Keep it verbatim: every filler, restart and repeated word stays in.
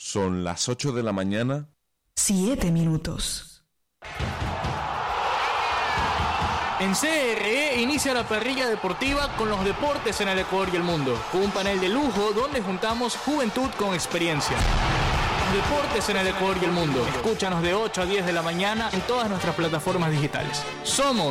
Son las ocho de la mañana. Siete minutos. En C R E inicia la parrilla deportiva con los deportes en el Ecuador y el mundo, con un panel de lujo donde juntamos juventud con experiencia. Los deportes en el Ecuador y el mundo. Escúchanos de ocho a diez de la mañana en todas nuestras plataformas digitales. Somos